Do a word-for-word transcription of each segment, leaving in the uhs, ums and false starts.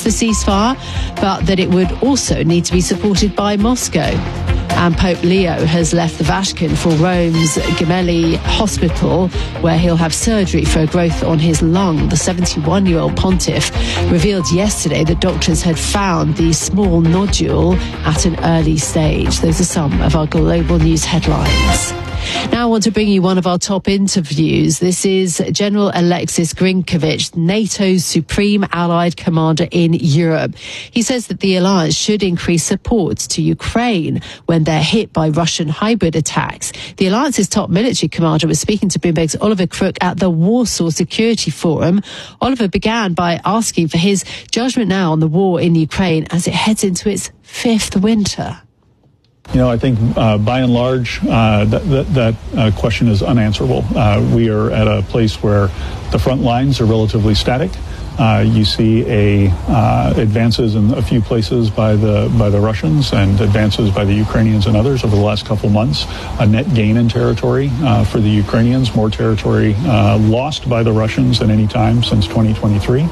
the ceasefire, but that it would also need to be supported by Moscow. And Pope Leo has left the Vatican for Rome's Gemelli Hospital, where he'll have surgery for a growth on his lung. The seventy-one-year-old pontiff revealed yesterday that doctors had found the small nodule at an early stage. Those are some of our global news headlines. Now I want to bring you one of our top interviews. This is General Alexis Grinkovich, NATO's supreme allied commander in Europe. He says that the alliance should increase support to Ukraine when they're hit by Russian hybrid attacks. The alliance's top military commander was speaking to Bloomberg's Oliver Crook at the Warsaw Security Forum. Oliver began by asking for his judgment now on the war in Ukraine as it heads into its fifth winter. You know, I think uh, by and large, uh, that, that, that uh, question is unanswerable. Uh, we are at a place where the front lines are relatively static. Uh, you see a uh, advances in a few places by the by the Russians and advances by the Ukrainians and others over the last couple months. A net gain in territory uh, for the Ukrainians, more territory uh, lost by the Russians than any time since twenty twenty-three.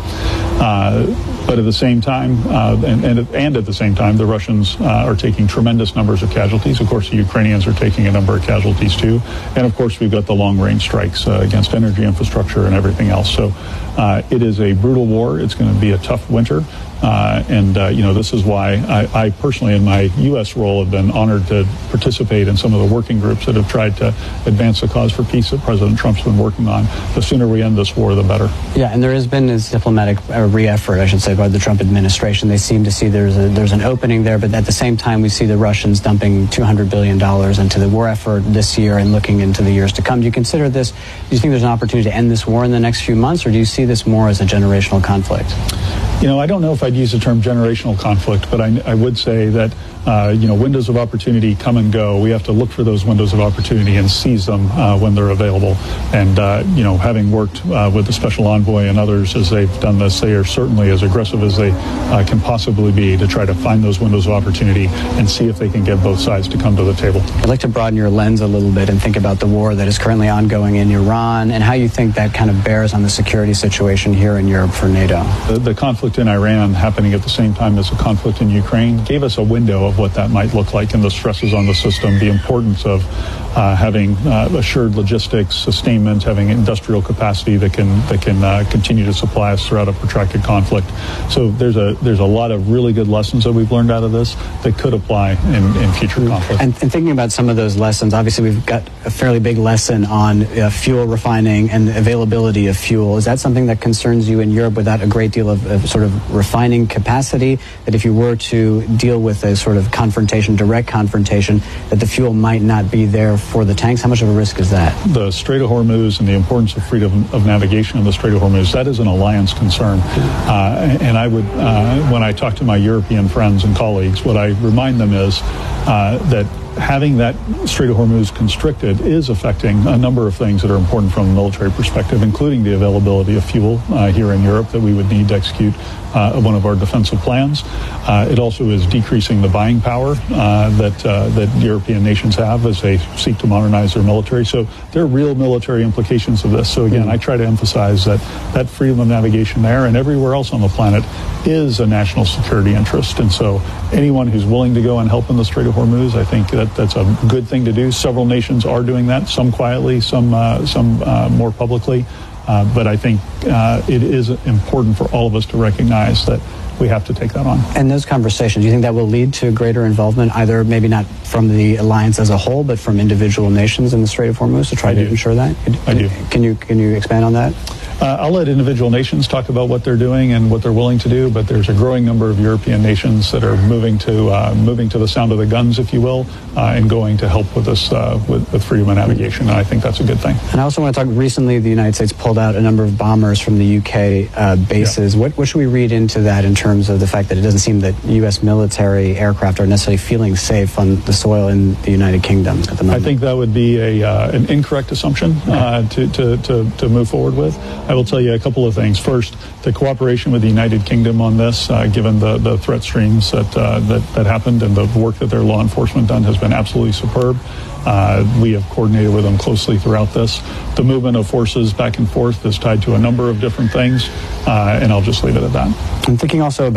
Uh, but at the same time, uh, and, and, and at the same time, the Russians uh, are taking tremendous numbers of casualties. Of course, the Ukrainians are taking a number of casualties too. And of course, we've got the long-range strikes uh, against energy infrastructure and everything else. So uh, it is a brutal war. It's going to be a tough winter. Uh, and, uh, you know, this is why I, I personally, in my U S role, have been honored to participate in some of the working groups that have tried to advance the cause for peace that President Trump's been working on. The sooner we end this war, the better. Yeah, and there has been this diplomatic uh, re-effort, I should say, by the Trump administration. They seem to see there's a, there's an opening there, but at the same time, we see the Russians dumping two hundred billion dollars into the war effort this year and looking into the years to come. Do you consider this, do you think there's an opportunity to end this war in the next few months, or do you see this more as a generational conflict? You know, I don't know if I'd use the term generational conflict, but I, I would say that, uh, you know, windows of opportunity come and go. We have to look for those windows of opportunity and seize them uh, when they're available. And, uh, you know, having worked uh, with the Special Envoy and others as they've done this, they are certainly as aggressive as they uh, can possibly be to try to find those windows of opportunity and see if they can get both sides to come to the table. I'd like to broaden your lens a little bit and think about the war that is currently ongoing in Iran and how you think that kind of bears on the security situation here in Europe for NATO. The, the conflict in Iran happening at the same time as the conflict in Ukraine gave us a window of what that might look like and the stresses on the system, the importance of uh, having uh, assured logistics, sustainment, having industrial capacity that can that can uh, continue to supply us throughout a protracted conflict. So there's a there's a lot of really good lessons that we've learned out of this that could apply in, in future conflicts. And, and thinking about some of those lessons, obviously we've got a fairly big lesson on uh, fuel refining and the availability of fuel. Is that something that concerns you in Europe without a great deal of, of sort of refining capacity, that if you were to deal with a sort of confrontation, direct confrontation, that the fuel might not be there for the tanks? How much of a risk is that? The Strait of Hormuz and the importance of freedom of navigation in the Strait of Hormuz, that is an alliance concern. Uh, and I would, uh, when I talk to my European friends and colleagues, what I remind them is uh, that having that Strait of Hormuz constricted is affecting a number of things that are important from a military perspective, including the availability of fuel uh, here in Europe that we would need to execute uh, one of our defensive plans. Uh, it also is decreasing the buying power uh, that uh, that European nations have as they seek to modernize their military. So there are real military implications of this. So again, mm-hmm. I try to emphasize that that freedom of navigation there and everywhere else on the planet is a national security interest. And so anyone who's willing to go and help in the Strait of Hormuz, I think that that's a good thing to do. Several nations are doing that, some quietly, some uh, some uh, more publicly. Uh, but I think uh, it is important for all of us to recognize that we have to take that on. And those conversations, do you think that will lead to greater involvement, either maybe not from the alliance as a whole, but from individual nations in the Strait of Hormuz to try I to do. ensure that? I do. Can you can you expand on that? Uh, I'll let individual nations talk about what they're doing and what they're willing to do, but there's a growing number of European nations that are moving to uh, moving to the sound of the guns, if you will, uh, and going to help with us uh, with, with freedom of navigation. And I think that's a good thing. And I also want to talk. Recently, the United States pulled out a number of bombers from the U K uh, bases. Yeah. What, what should we read into that in terms of the fact that it doesn't seem that U S military aircraft are necessarily feeling safe on the soil in the United Kingdom at the moment? I think that would be a uh, an incorrect assumption uh, to, to, to, to move forward with. I will tell you a couple of things. First, the cooperation with the United Kingdom on this, uh, given the, the threat streams that, uh, that that happened and the work that their law enforcement done, has been absolutely superb. Uh, we have coordinated with them closely throughout this. The movement of forces back and forth is tied to a number of different things, uh, and I'll just leave it at that. I'm thinking also about